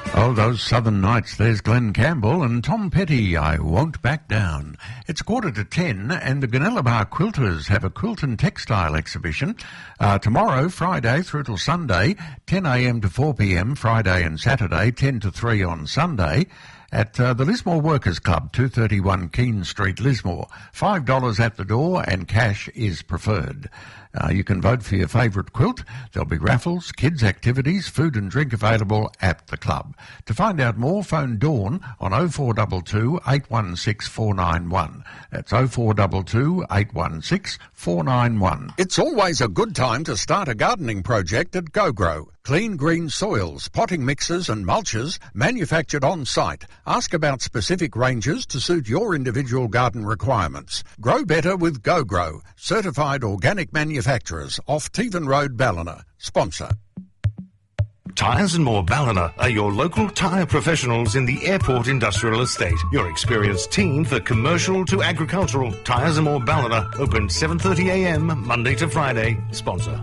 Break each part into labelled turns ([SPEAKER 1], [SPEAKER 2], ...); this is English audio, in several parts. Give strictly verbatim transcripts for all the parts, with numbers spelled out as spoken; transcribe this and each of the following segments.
[SPEAKER 1] Oh, those Southern Nights. There's Glenn Campbell and Tom Petty, I Won't Back Down. It's quarter to ten and the Gunnellabar Quilters have a quilt and textile exhibition uh, tomorrow, Friday through till Sunday, ten a m to four p m, Friday and Saturday, ten to three on Sunday, at uh, the Lismore Workers Club, two thirty-one Keene Street, Lismore. five dollars at the door and cash is preferred. Uh, you can vote for your favourite quilt. There'll be raffles, kids' activities, food and drink available at the club. To find out more, phone Dawn on oh four two two, eight one six, four nine one. That's oh four two two, eight one six, four nine one.
[SPEAKER 2] It's always a good time to start a gardening project at GoGrow. Clean green soils, potting mixes and mulches manufactured on site. Ask about specific ranges to suit your individual garden requirements. Grow better with GoGrow, certified organic manufacturers off Tevan Road, Ballina. Sponsor.
[SPEAKER 3] Tyres and More Ballina are your local tyre professionals in the Airport Industrial Estate. Your experienced team for commercial to agricultural. Tyres and More Ballina, open seven thirty a m Monday to Friday. Sponsor.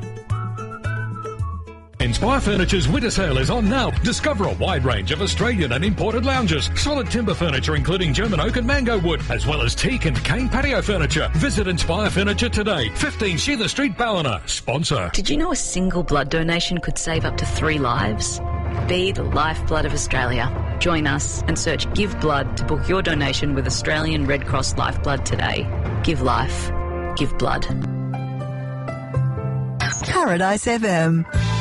[SPEAKER 4] Inspire Furniture's winter sale is on now. Discover a wide range of Australian and imported lounges, solid timber furniture including German oak and mango wood, as well as teak and cane patio furniture. Visit Inspire Furniture today, fifteen Sheila Street, Ballina. Sponsor.
[SPEAKER 5] Did you know a single blood donation could save up to three lives? Be the lifeblood of Australia. Join us and search Give Blood to book your donation with Australian Red Cross Lifeblood today. Give life. Give blood.
[SPEAKER 6] Paradise F M.